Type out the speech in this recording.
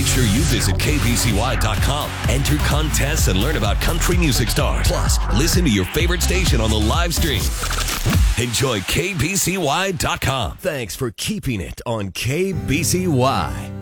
Make sure you visit KBCY.com. Enter contests and learn about country music stars. Plus, listen to your favorite station on the live stream. Enjoy KBCY.com. Thanks for keeping it on KBCY.